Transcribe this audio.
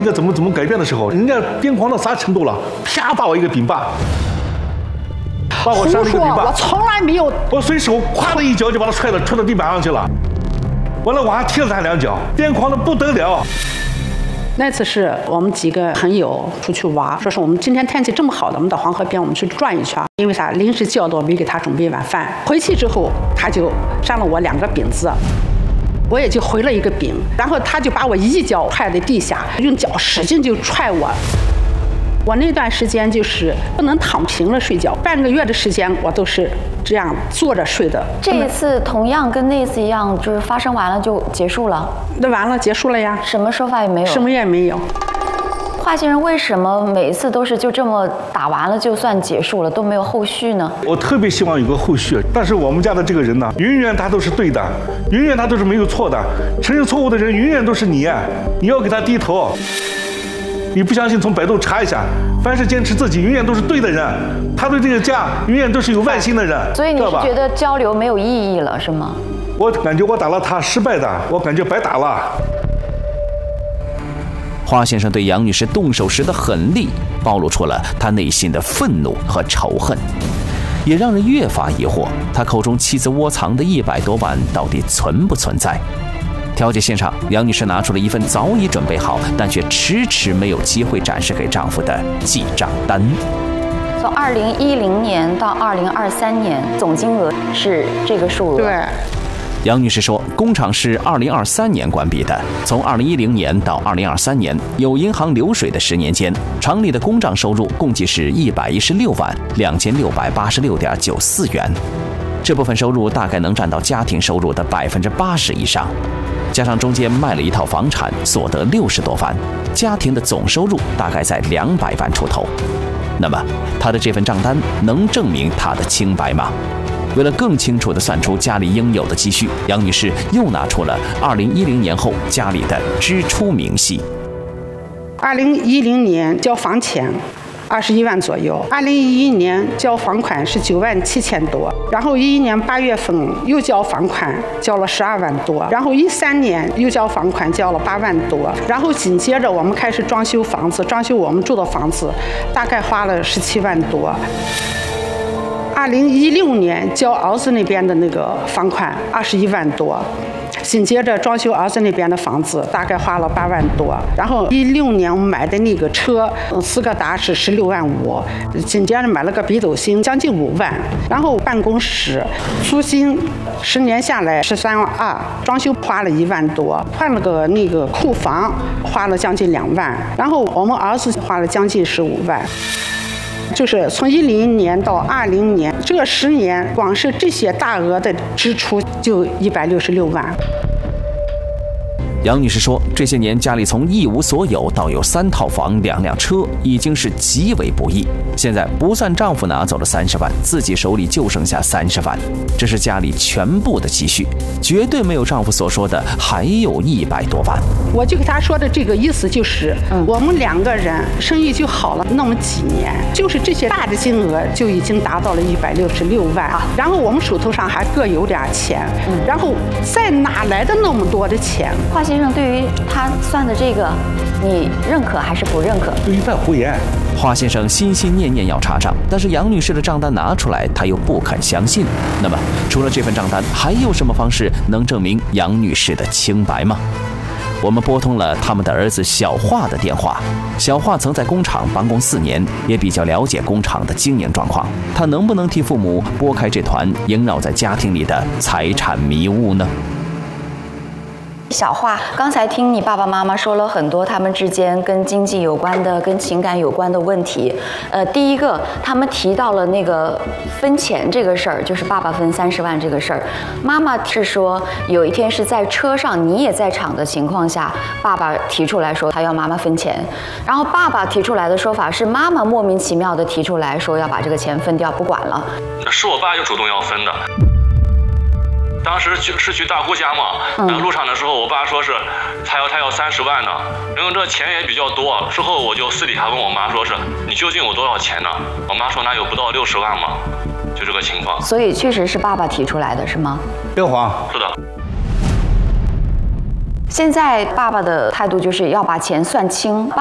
那怎么改变的时候，人家癫狂到啥程度了？啪把我一个饼把，把我扇了一个饼把。 我从来没有。 我随手咵的一脚就把他踹到地板上去了，完了我还踢了他2脚，癫狂的不得了。 那次是我们几个朋友出去玩，说是我们今天天气这么好的，我们到黄河边我们去转一圈。因为啥？临时叫到没给他准备晚饭，回去之后他就扇了我2个饼子。我也就回了一个饼，然后他就把我一脚踹在地下，用脚使劲就踹我。我那段时间就是不能躺平了睡觉，半个月的时间我都是这样坐着睡的。 这一次同样跟那次一样，就是发生完了就结束了。 那完了，结束了呀， 什么说法也没有， 什么也没有。 华先生为什么每一次都是就这么打完了就算结束了，都没有后续呢？ 我特别希望有个后续，但是我们家的这个人呢，永远他都是对的，永远他都是没有错的。承认错误的人永远都是你，你要给他低头。你不相信，从百度查一下，凡是坚持自己永远都是对的人，他对这个家永远都是有万心的人。 所以你是觉得交流没有意义了，是吗？ 我感觉我打了他失败的，我感觉白打了。 华先生对杨女士动手时的狠厉，暴露出了他内心的愤怒和仇恨，也让人越发疑惑，他口中妻子窝藏的100多万到底存不存在？调解现场，杨女士拿出了一份早已准备好，但却迟迟没有机会展示给丈夫的记账单。 从2010年到2023年，总金额是这个数额。 对。 杨女士说，工厂是2023年关闭的，从2010年到2023年，有银行流水的10年间，厂里的公账收入共计是116万2686.94元，这部分收入大概能占到家庭收入的80%以上，加上中间卖了一套房产，所得60多万，家庭的总收入大概在200万出头。那么，她的这份账单能证明她的清白吗？为了更清楚地算出家里应有的积蓄，杨女士又拿出了2010年后家里的支出明细。 2010年交房钱21万左右，2011年交房款是9万7千多，然后11年8月份又交房款，交了12万多，然后13年又交房款，交了8万多，然后紧接着我们开始装修房子，装修我们住的房子，大概花了17万多。2016年交儿子那边的那个房款21万多，紧接着装修儿子那边的房子，大概花了8万多。然后16年我们买的那个车，4个达是16万5，紧接着买了个北斗星，将近5万。然后办公室租金10年下来13万2，装修花了1万多，换了个那个库房花了将近2万，然后我们儿子花了将近15万。就是从10年到20年这10年，光是这些大额的支出就166万。 杨女士说，这些年家里从一无所有到有3套房、2辆车，已经是极为不易。现在不算丈夫拿走了30万，自己手里就剩下30万，这是家里全部的积蓄，绝对没有丈夫所说的还有100多万。 我就给他说的这个意思就是，我们2个人生意就好了那么几年，就是这些大的金额就已经达到了166万，然后我们手头上还各有点钱，然后再哪来的那么多的钱？ 华先生，对于他算的这个，你认可还是不认可？ 一半胡言。 华先生心心念念要查账，但是杨女士的账单拿出来，他又不肯相信。那么，除了这份账单，还有什么方式能证明杨女士的清白吗？我们拨通了他们的儿子小华的电话。小华曾在工厂帮工4年，也比较了解工厂的经营状况。他能不能替父母拨开这团萦绕在家庭里的财产迷雾呢？ 小华，刚才听你爸爸妈妈说了很多他们之间跟经济有关的、跟情感有关的问题。第一个，他们提到了那个分钱这个事儿，就是爸爸分30万这个事儿。妈妈是说，有一天是在车上，你也在场的情况下，爸爸提出来说他要妈妈分钱，然后爸爸提出来的说法是妈妈莫名其妙的提出来说要把这个钱分掉，不管了。 是我爸就主动要分的。当时是去大姑家嘛，路上的时候，我爸说是他要30万呢，因为这钱也比较多。之后我就私底下问我妈说是你究竟有多少钱呢？我妈说那有不到60万嘛，就这个情况。 所以确实是爸爸提出来的是吗？ 廖华， 是的。 现在爸爸的态度就是要把钱算清。